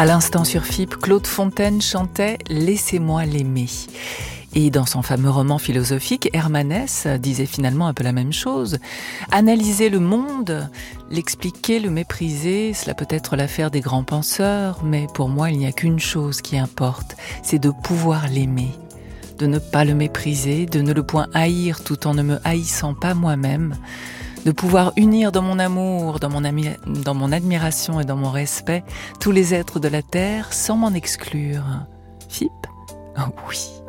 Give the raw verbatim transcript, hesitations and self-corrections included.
À l'instant sur F I P, Claude Fontaine chantait « Laissez-moi l'aimer ». Et dans son fameux roman philosophique, Hermanès disait finalement un peu la même chose. Analyser le monde, l'expliquer, le mépriser, cela peut être l'affaire des grands penseurs, mais pour moi il n'y a qu'une chose qui importe, c'est de pouvoir l'aimer, de ne pas le mépriser, de ne le point haïr tout en ne me haïssant pas moi-même, de pouvoir unir dans mon amour, dans mon, ami, dans mon admiration et dans mon respect tous les êtres de la terre sans m'en exclure. F I P ? Oh oui.